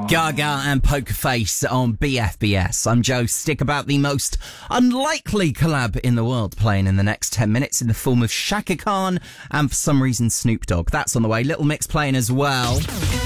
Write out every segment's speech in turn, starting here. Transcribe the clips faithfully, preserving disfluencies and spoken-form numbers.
Gaga and Poker Face on B F B S. I'm Joe. Stick about the most unlikely collab in the world playing in the next ten minutes in the form of Shaka Khan and for some reason Snoop Dogg. That's on the way. Little Mix playing as well.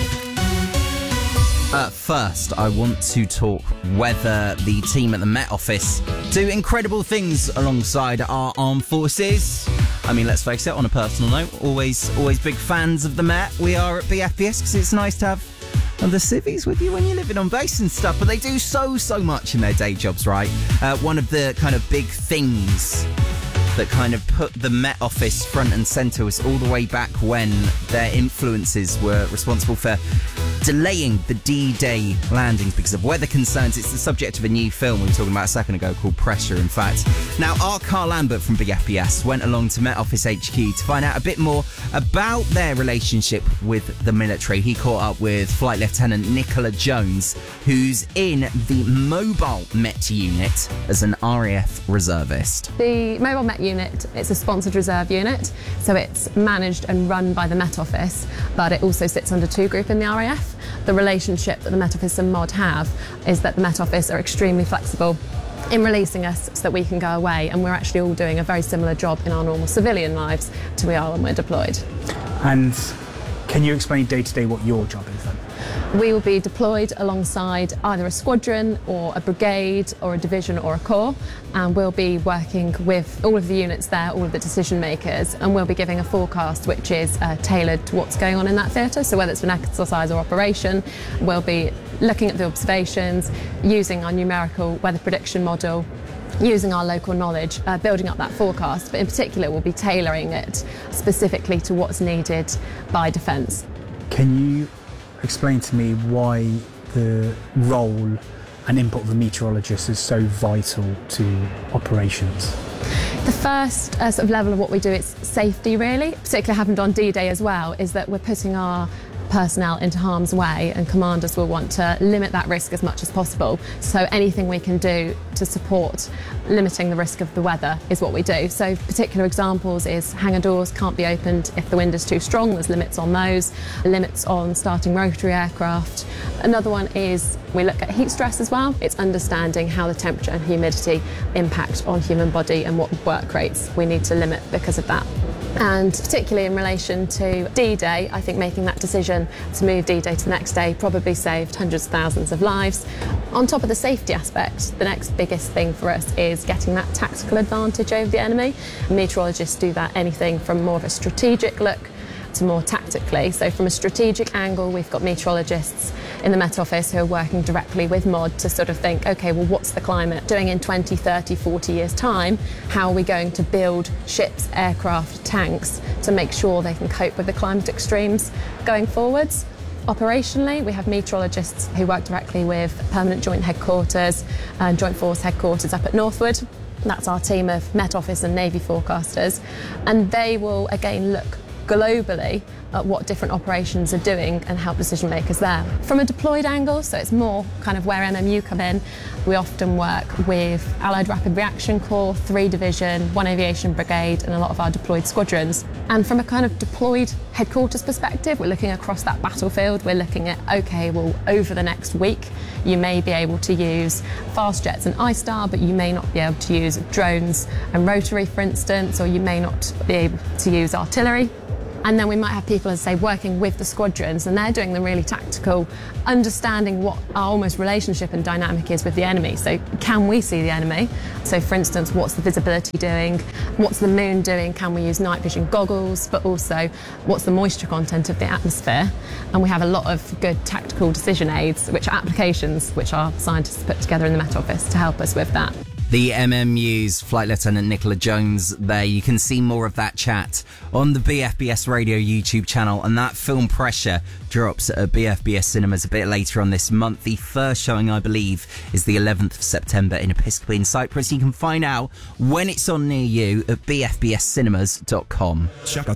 Uh, first, I want to talk whether the team at the Met Office do incredible things alongside our armed forces. I mean, let's face it, on a personal note, always always big fans of the Met. We are at B F B S because it's nice to have the civvies with you when you're living on base and stuff, but they do so, so much in their day jobs, right? Uh, one of the kind of big things that kind of put the Met Office front and centre was all the way back when their influences were responsible for delaying the D-Day landings because of weather concerns. It's the subject of a new film we were talking about a second ago called Pressure, in fact. Now, our Carl Lambert from B F B S went along to Met Office H Q to find out a bit more about their relationship with the military. He caught up with Flight Lieutenant Nicola Jones, who's in the Mobile Met Unit as an R A F reservist. The Mobile Met Unit, it's a sponsored reserve unit, so it's managed and run by the Met Office, but it also sits under two group in the R A F. The relationship that the Met Office and M O D have is that the Met Office are extremely flexible in releasing us so that we can go away, and we're actually all doing a very similar job in our normal civilian lives to we are when we're deployed. And can you explain day to day what your job is then? We will be deployed alongside either a squadron or a brigade or a division or a corps, and we'll be working with all of the units there, all of the decision makers, and we'll be giving a forecast which is uh, tailored to what's going on in that theatre. So whether it's an exercise or operation, we'll be looking at the observations, using our numerical weather prediction model, using our local knowledge, uh, building up that forecast, but in particular we'll be tailoring it specifically to what's needed by defence. Can you explain to me why the role and input of the meteorologist is so vital to operations? The first uh, sort of level of what we do is safety, really. Particularly happened on D-Day as well, is that we're putting our personnel into harm's way, and commanders will want to limit that risk as much as possible. So anything we can do to support limiting the risk of the weather is what we do. So particular examples is hangar doors can't be opened if the wind is too strong. There's limits on those, limits on starting rotary aircraft. Another one is we look at heat stress as well. It's understanding how the temperature and humidity impact on human body and what work rates we need to limit because of that. And particularly in relation to D-Day, I think making that decision to move D-Day to the next day probably saved hundreds of thousands of lives. On top of the safety aspect, the next biggest thing for us is getting that tactical advantage over the enemy. Meteorologists do that anything from more of a strategic look to more tactically. So from a strategic angle, we've got meteorologists in the Met Office who are working directly with M O D to sort of think, okay, well, what's the climate doing in twenty, thirty, forty years' time? How are we going to build ships, aircraft, tanks to make sure they can cope with the climate extremes going forwards? Operationally, we have meteorologists who work directly with Permanent Joint Headquarters and Joint Force Headquarters up at Northwood. That's our team of Met Office and Navy forecasters, and they will again look globally at what different operations are doing and help decision makers there. From a deployed angle, so it's more kind of where M M U come in, we often work with Allied Rapid Reaction Corps, three Division, one Aviation Brigade, and a lot of our deployed squadrons. And from a kind of deployed headquarters perspective, we're looking across that battlefield. We're looking at, okay, well, over the next week, you may be able to use fast jets and I-STAR, but you may not be able to use drones and rotary, for instance, or you may not be able to use artillery. And then we might have people, as I say, working with the squadrons, and they're doing the really tactical, understanding what our almost relationship and dynamic is with the enemy. So can we see the enemy? So for instance, what's the visibility doing? What's the moon doing? Can we use night vision goggles? But also, what's the moisture content of the atmosphere? And we have a lot of good tactical decision aids, which are applications which our scientists put together in the Met Office to help us with that. The M M U's Flight Lieutenant Nicola Jones there. You can see more of that chat on the B F B S Radio YouTube channel, and that film Pressure drops at B F B S Cinemas a bit later on this month. The first showing, I believe, is the eleventh of September in Episcopalian in Cyprus. You can find out when it's on near you at b f b s cinemas dot com.